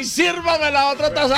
¡Ay, sírvame la otra taza!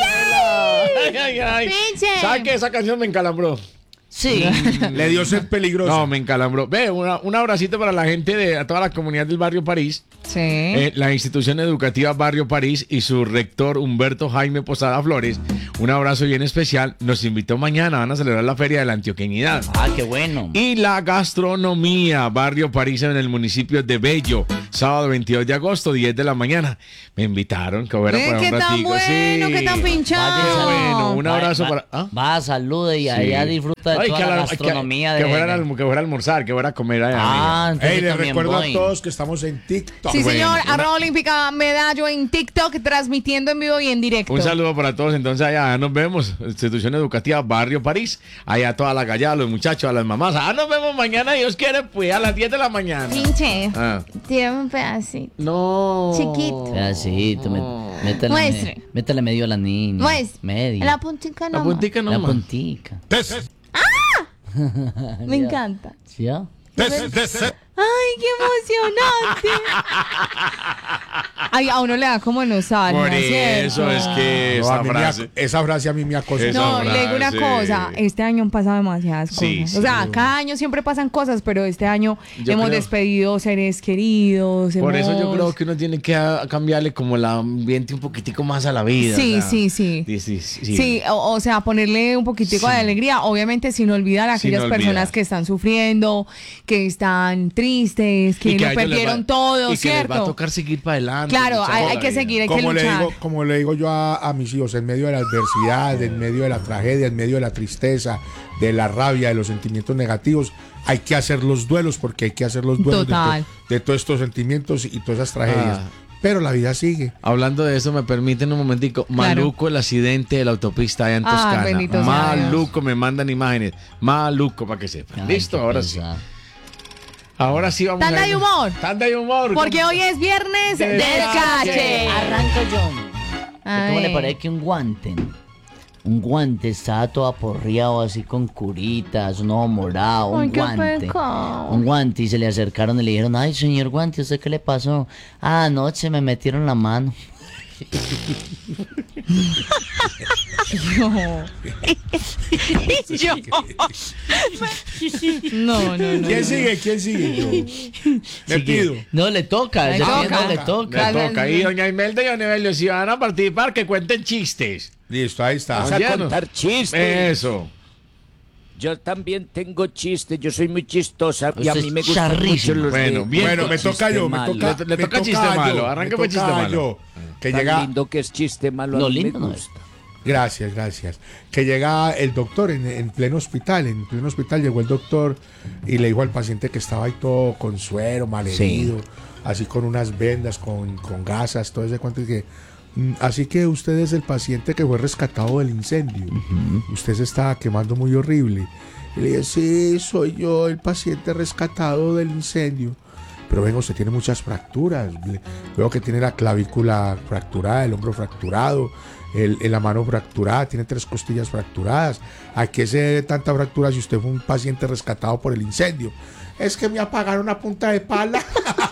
¡Ay! Pinche. ¿Sabes qué? Esa canción me encalambró. Sí. Le dio sed peligrosa. No, me encalambró. Ve, un abracito para la gente a toda la comunidad del Barrio París. Sí. La institución educativa Barrio París y su rector Humberto Jaime Posada Flores, un abrazo bien especial, nos invitó mañana, van a celebrar la Feria de la Antioqueñidad. Ah, qué bueno. Y la gastronomía, Barrio París en el municipio de Bello, sábado 22 de agosto, 10 de la mañana. Me invitaron, que fuera por un ¿Qué tan ratico. bueno? Sí. ¿Qué tan pinchado? Qué bueno, un abrazo Va, para... ¿Ah? Va, salude y allá Sí. disfruta de Ay, toda la gastronomía que de... fuera a almorzar, que fuera a comer allá. Ah, entonces Hey, les también recuerdo voy. a todos que estamos en TikTok. Sí, señor. Bueno, Arroba Olímpica Medallo en TikTok, transmitiendo en vivo y en directo. Un saludo para todos, entonces allá nos vemos, institución educativa Barrio París, allá toda la gallada, los muchachos, a las mamás, nos vemos mañana, Dios quiere, pues a las 10 de la mañana. Pinche. Ah. Tiene un pedacito. No. Chiquito. Pedacito, métale, Muestre. métale medio a la niña. Muestre. Medio. La puntica La no. puntica La nomás. puntica. Me encanta. ¿Sí? ¿Ya? ¡Ay, qué emocionante! Ay, a uno le da como no sale. Por ¿no es eso cierto? es que No, a esa mí frase. esa frase a mí me acosa. Esa No, le digo una frase. cosa, este año han pasado demasiadas cosas. Sí, sí. O sea, cada año siempre pasan cosas, pero este año Yo hemos creo- despedido seres queridos. Por eso yo hemos- creo que uno tiene que cambiarle como el ambiente un poquitico más a la vida. Sí, o sea. sí, sí. Sí. Sí, o sea, ponerle un poquitico de alegría, obviamente sin olvidar a Sin aquellas olvidar. personas que están sufriendo, que están tristes, que Y lo a ellos les perdieron va- todo, y que les va a ¿cierto? tocar seguir para adelante. Claro, luchar hay por la que vida. seguir, hay que luchar. Como le digo yo a mis hijos, en medio de la adversidad, en medio de la tragedia, en medio de la tristeza, de la rabia, de los sentimientos negativos, hay que hacer los duelos, porque hay que hacer los duelos Total. de todos estos sentimientos y todas esas tragedias. Ah. Pero la vida sigue. Hablando de eso, me permiten un momentico. Maluco el accidente de la autopista allá en Ah, Toscana. bendito sea Maluco, me mandan imágenes. Maluco, para que sepan. Ay, Listo, qué ahora sí. pesado. Ahora sí vamos Tanda a... de humor. Tanda de humor. Porque hoy es viernes De del cache. cache. Arranco yo. Ay. ¿Cómo le parece que un guante estaba todo aporreado así con curitas, un ojo morado, Ay, un qué guante? pecado. Un guante y se le acercaron y le dijeron, ay, señor guante, ¿usted qué le pasó? Ah, anoche me metieron la mano. No. ¿Quién sigue? ¿Quién sigue? Yo me Sigue. pido. No, le toca, Le ese toca. pidiendo le Me toca. toca. Y doña Imelda y don Evelio, si van a participar, que cuenten chistes. Listo, ahí está. Vamos a Oye, contar chistes. Eso. Yo también tengo chistes, yo soy muy chistosa y a Usted mí me es gustan mucho charrísimo. los Bueno, de- bien. Bueno, me chiste toca yo, me malo. toca. Le toca me chiste toca malo, yo, arranque me pues chiste toca malo. yo. Que Tan llega. lindo que es chiste malo, No, a mí me lindo no gusta. Gracias, gracias. Que llega el doctor en pleno hospital. En pleno hospital llegó el doctor y le dijo al paciente que estaba ahí todo con suero, malherido, así con unas vendas, con gasas, todo ese cuento. Y que, así que usted es el paciente que fue rescatado del incendio. Usted se estaba quemando muy horrible. Y le dije, sí, soy yo el paciente rescatado del incendio. Pero venga, usted tiene muchas fracturas. Veo que tiene la clavícula fracturada, el hombro fracturado, la mano fracturada, tiene 3 costillas fracturadas. ¿A qué se debe tanta fractura si usted fue un paciente rescatado por el incendio? Es que me apagaron a punta de pala.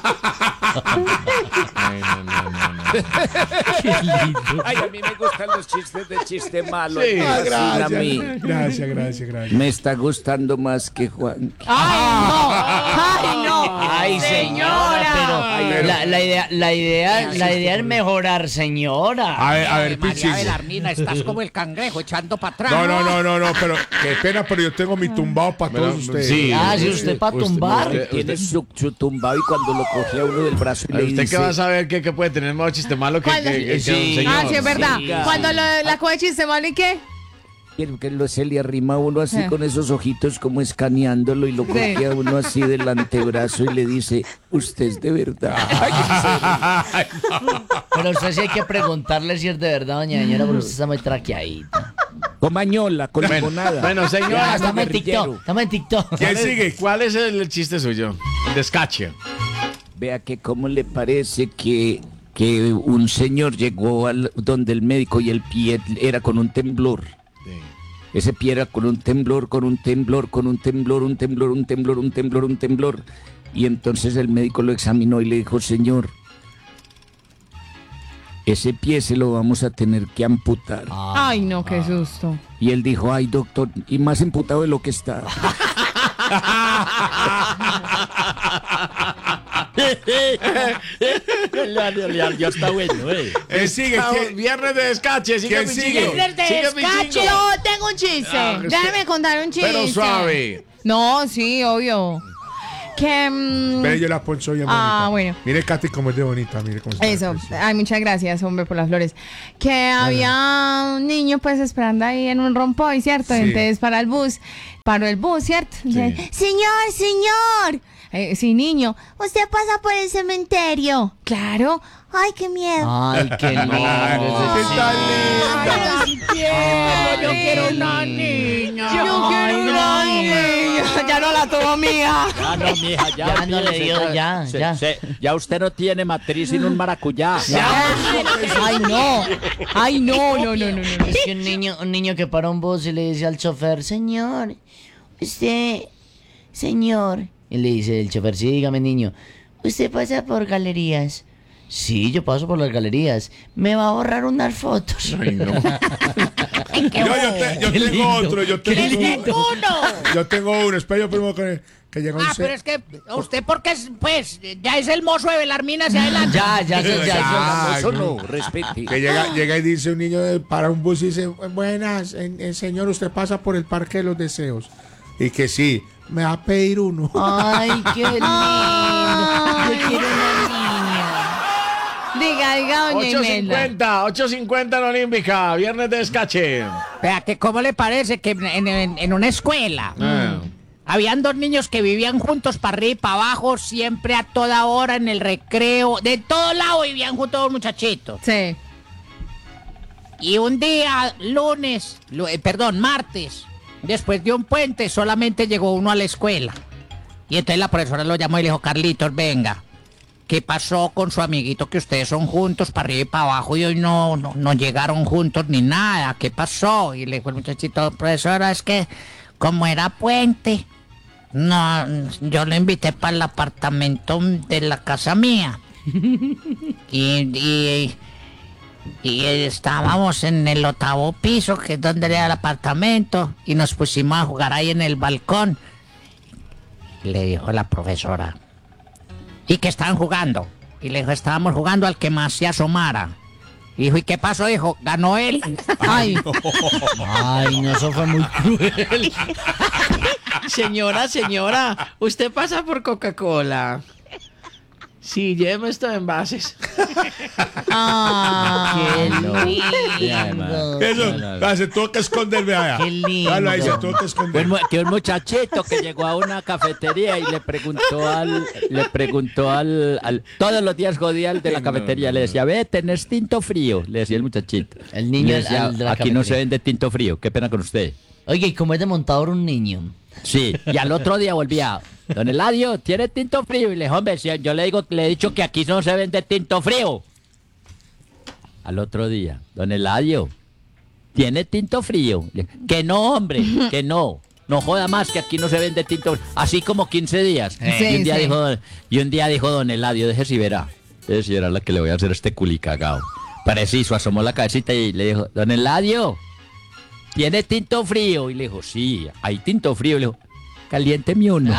Ay, a mí me gustan los chistes de chiste malo. Sí. me fascina a mí. Gracias. Me está gustando más que Juan. ¡Ay, no! Ay, señora, pero la idea es mejorar, señora. A ver, Pichis. Belarmina, estás como el cangrejo echando para atrás. No, pero qué pena, pero yo tengo mi tumbado para todos ustedes. sí. Ah, si usted para tumbar. Tiene su tumbado y cuando lo coge a uno del brazo y le ¿Usted dice... qué va a saber que puede tener más chiste malo que ¿Cuál? un Sí. señor? Ah, sí, es verdad. Sí. Cuando la coge chiste malo, ¿y qué? Se le arrima a uno así Sí. con esos ojitos como escaneándolo y lo coge a uno así del antebrazo y le dice, usted es de verdad. Ay, Pero usted sí hay que preguntarle si es de verdad, doña señora, porque usted está muy traqueadita. con mañola, con limonada. Bueno, señora, Estamos en guerrillero. TikTok, estamos en TikTok. ¿Quién sigue? ¿Cuál es el chiste suyo? El descache. Vea que cómo le parece que un señor llegó donde el médico y el pie era con un temblor. Ese pie era con un temblor. Y entonces el médico lo examinó y le dijo, señor, ese pie se lo vamos a tener que amputar. Ay, no, qué susto. Y él dijo, ay, doctor, y más emputado de lo que está. Ya está bueno, Sigue. Viernes de descache, sigue ¿Quién mi sigue? chingo. Viernes de Sigue mi descache. chingo. Yo tengo un chiste. Ah, Déjame contar un chiste. Pero suave. No, sí, obvio. Que. Pero yo la poncho bien Ah, bonita. bueno. Mire, Katy, cómo es de bonita. Mire cómo está. Eso, preciosa. ay, muchas gracias, hombre, por las flores. Que había un niño, pues, esperando ahí en un rompoy, ¿cierto? Sí. Entonces, para el bus, paró el bus, ¿cierto? Entonces, señor. Sí, niño, ¿usted pasa por el cementerio? Claro. Ay, qué miedo. Ay, qué lindo. ¿Qué tal, linda? Yo quiero una niña. Yo quiero una niña. Ya no la tuvo mía. Ya no, mija, Ya no le dio, ya. Ya usted no tiene matriz sin un maracuyá. Ay, no. Ay, no. Es que un niño que para un bus y le dice al chofer, señor, y le dice el chofer, sí, dígame, niño, ¿usted pasa por galerías? Sí, yo paso por las galerías. ¿Me va a borrar unas fotos? Ay, no. Yo tengo otro. Yo tengo uno! Yo tengo uno. Espera, yo primero que llega un Pero es que usted porque pues ya es el mozo de Belarmina hacia adelante. Ya. Eso no, respete. Que llega y dice un niño para un bus y dice, buenas, señor, usted pasa por el Parque de los Deseos. Y que sí, me va a pedir uno. Ay, qué lindo. Yo quiero una niña. Diga, doña Imelda. 8:50 en Olímpica, viernes de descache. Vea, que ¿cómo le parece que en una escuela habían dos niños que vivían juntos para arriba y para abajo, siempre a toda hora en el recreo, de todo lado vivían juntos dos muchachitos? Sí. Y un día, martes, después de un puente, solamente llegó uno a la escuela. Y entonces la profesora lo llamó y le dijo, Carlitos, venga, ¿qué pasó con su amiguito que ustedes son juntos para arriba y para abajo y hoy no llegaron juntos ni nada? ¿Qué pasó? Y le dijo el muchachito, profesora, es que como era puente, yo lo invité para el apartamento de la casa mía. Y estábamos en el 8º piso, que es donde era el apartamento, y nos pusimos a jugar ahí en el balcón. Le dijo la profesora, ¿y qué estaban jugando? Y le dijo, estábamos jugando al que más se asomara. Y dijo, ¿y qué pasó? Dijo, ganó él. Ay, No, eso fue muy cruel. Señora, usted pasa por Coca-Cola. Sí, lléveme estos envases. Qué lindo. Eso, se tuvo que esconder, vea. Qué lindo. Dale, ahí se tuvo que esconder. Que un muchachito que llegó a una cafetería y le preguntó al todos los días jodía al de la cafetería, le decía, ve, ¿tenés tinto frío? Le decía el muchachito. El niño Le decía, al de la aquí no se cafetería. vende tinto frío, qué pena con usted. Oye, ¿y cómo es de montador un niño? Sí, y al otro día volvía, don Eladio, ¿tiene tinto frío? Y le dijo, hombre, si yo le he dicho que aquí no se vende tinto frío. Al otro día, don Eladio, ¿tiene tinto frío? Que no, hombre, que no. No joda más, que aquí no se vende tinto frío. Así como 15 días. Sí, y un día sí. dijo don Eladio, déjese si verá la que le voy a hacer a este culicagao. Preciso, asomó la cabecita y le dijo, don Eladio, ¿tiene tinto frío? Y le dijo, sí, hay tinto frío. Y le dijo, caliénteme uno.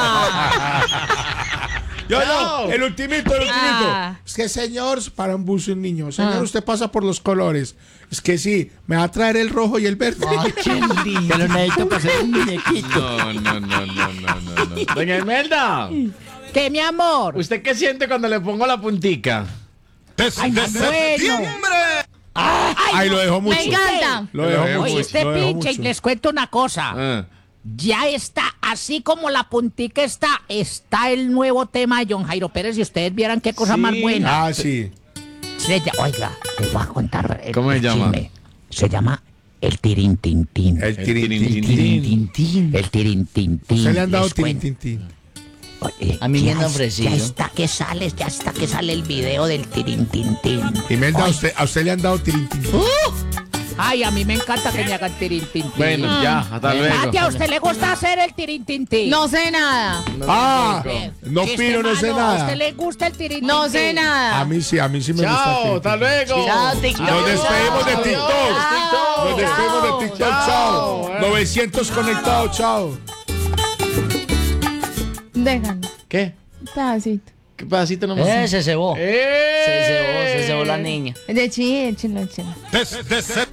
El ultimito. Es que, señor, para un bus y un niño. Señor, usted pasa por los colores. Es que sí, me va a traer el rojo y el verde. Ay, qué lindo. Que lo necesito para hacer un muñequito. No. Doña Imelda, ¿Qué, mi amor? ¿usted qué siente cuando le pongo la puntica? Ay, bueno. Ay, lo dejó mucho. me encanta. Lo dejó Oye, mucho. Oye, este lo dejó pinche, y mucho. les cuento una cosa. Ah. Ya está, así como la puntica está el nuevo tema de John Jairo Pérez. Y ustedes vieran qué cosa Sí. más buena. Ah, sí. Oiga, les voy a contar. ¿Cómo se llama? chisme. Se llama El Tirintintín. El tirintintín. Tintín. El Tirintintín. Se le han dado Les cuento. tirintintín. Oye, A mí me ya han ofrecido. Ya está que sale el video del Tirintintín. Imelda, a usted le han dado tirintintín. Ay, a mí me encanta que me hagan tirintintín. Bueno, ya, hasta luego. Tati, ¿a usted le gusta hacer el tirintintín? No sé nada. No ¿Qué opino, no sé ¿A nada. usted le gusta el tirintintín? No sé nada. A mí sí me gusta. Chao, hasta luego. Chao, TikTok. Nos despedimos de Adiós. TikTok. Nos despedimos de TikTok. Chao. Chao. 900 conectados. Chao. Déjalo. ¿Qué? Un pedacito. ¿Qué pedacito nomás? Se cebó. Se cebó la niña. De chile, chile, chile. Desde